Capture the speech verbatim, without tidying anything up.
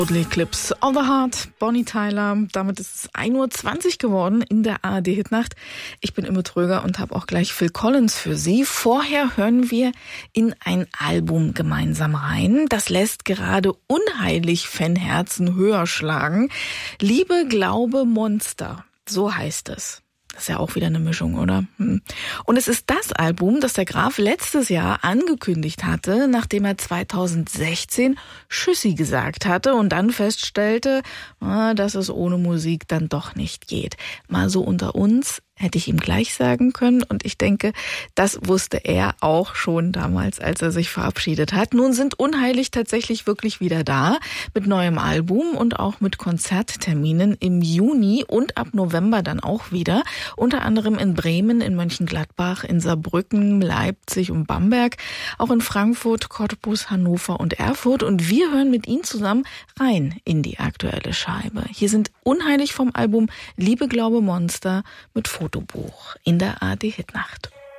Totally Eclipse of the Heart, Bonnie Tyler. Damit ist es ein Uhr zwanzig geworden in der A R D-Hitnacht. Ich bin Imme Tröger und habe auch gleich Phil Collins für Sie. Vorher hören wir in ein Album gemeinsam rein. Das lässt gerade unheilig Fanherzen höher schlagen. Liebe, Glaube, Monster. So heißt es. Das ist ja auch wieder eine Mischung, oder? Und es ist das Album, das der Graf letztes Jahr angekündigt hatte, nachdem er zweitausendsechzehn Tschüssi gesagt hatte und dann feststellte, dass es ohne Musik dann doch nicht geht. Mal so unter uns, hätte ich ihm gleich sagen können. Und ich denke, das wusste er auch schon damals, als er sich verabschiedet hat. Nun sind Unheilig tatsächlich wirklich wieder da mit neuem Album und auch mit Konzertterminen im Juni und ab November dann auch wieder. Unter anderem in Bremen, in Mönchengladbach, in Saarbrücken, Leipzig und Bamberg, auch in Frankfurt, Cottbus, Hannover und Erfurt. Und wir hören mit Ihnen zusammen rein in die aktuelle Scheibe. Hier sind Unheilig vom Album Liebe, Glaube, Monster mit Fotobuch in der A R D-Hitnacht.